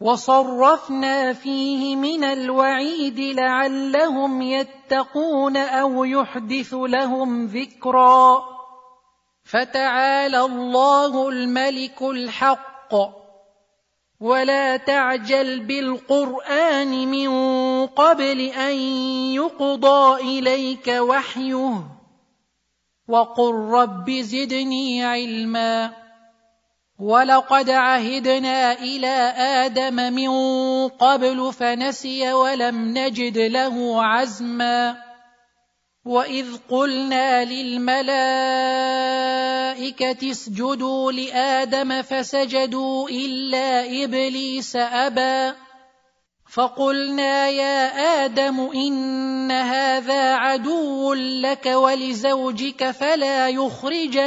وصرفنا فيه من الوعيد لعلهم يتقون أو يحدث لهم ذكرا. فتعالى الله الملك الحق، ولا تعجل بالقرآن من قبل أن يقضى إليك وحيه، وقل رب زدني علما. ولقد عهدنا إلى آدم من قبل فنسي ولم نجد له عزما. وإذ قلنا للملائكة اسجدوا لآدم فسجدوا إلا إبليس أبى، فقلنا يا آدم إن هذا عدو لك ولزوجك فلا يخرجن